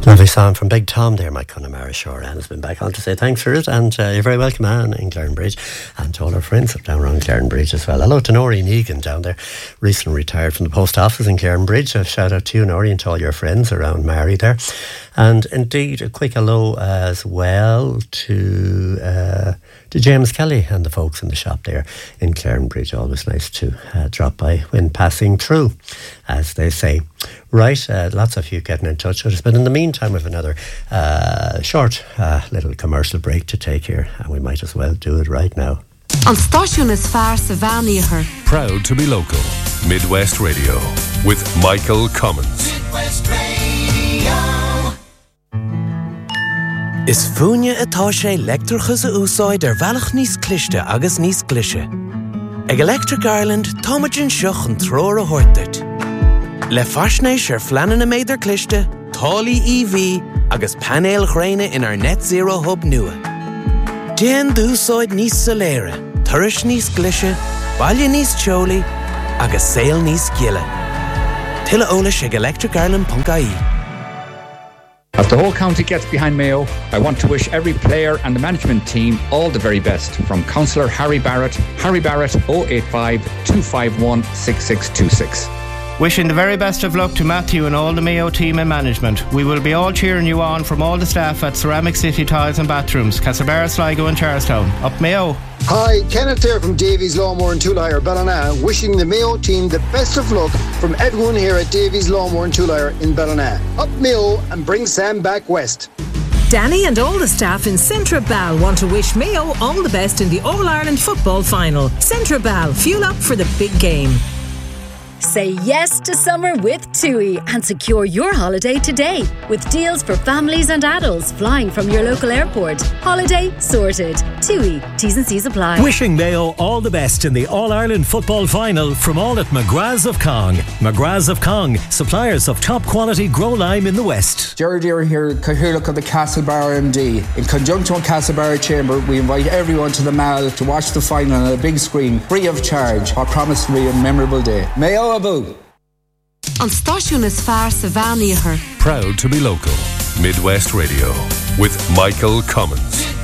Lovely song from Big Tom there, Mike Connemara. Sure, Anne has been back on to say thanks for it, and you're very welcome, Anne, in Clarenbridge, and to all our friends up down around Clarenbridge as well. Hello to Noreen Egan down there, recently retired from the post office in Clarenbridge. A shout out to you, Noreen, and to all your friends around Mary there. And indeed, a quick hello as well to James Kelly and the folks in the shop there in Clarenbridge. Always nice to drop by when passing through, as they say. Right, lots of you getting in touch with us, but in the meantime we've another short little commercial break to take here, and we might as well do it right now. On Station is far Savannah. Proud to be local. Midwest Radio with Michael Cummins. Midwest Radio. Is fúine atá sé leictreachas a úsáid bhealach níos cliste agus níos clise. Ag Electric Ireland táimeann seach an tróir a thuirteart. Le faisnéis fleanan a méidir cliste, tálaí EV agus panéil chréine in our net zero hub nua. Déan dúsáid níos soléire, tuiris níos clise, baile níos teolaí agus saol níos giile. Tuilleadh eolais ag electricireland.ie. As the whole county gets behind Mayo, I want to wish every player and the management team all the very best. From Councillor Harry Barrett 085 251 6626. Wishing the very best of luck to Matthew and all the Mayo team and management. We will be all cheering you on from all the staff at Ceramic City Tiles and Bathrooms, Castlebar, Sligo and Charlestown. Up Mayo! Hi, Kenneth here from Davies Lawnmower in Tullyre, Ballina, wishing the Mayo team the best of luck from everyone here at Davies Lawnmower in Tullyre in Ballina. Up Mayo and bring Sam back west. Danny and all the staff in Centra Ball want to wish Mayo all the best in the All-Ireland football final. Centra Ball, fuel up for the big game. Say yes to summer with TUI and secure your holiday today with deals for families and adults flying from your local airport. Holiday sorted. TUI. T's and C's apply. Wishing Mayo all the best in the All-Ireland football final from all at McGrath's of Cong. McGrath's of Cong, suppliers of top quality grow lime in the West. Jared here, Cathaoirleach of the Castlebar MD. In conjunction with Castlebar Chamber, we invite everyone to the Mall to watch the final on a big screen, free of charge. I promise to be a memorable day. Mayo Abu. On Station is far Savannah. Proud to be local. Midwest Radio with Michael Cummins.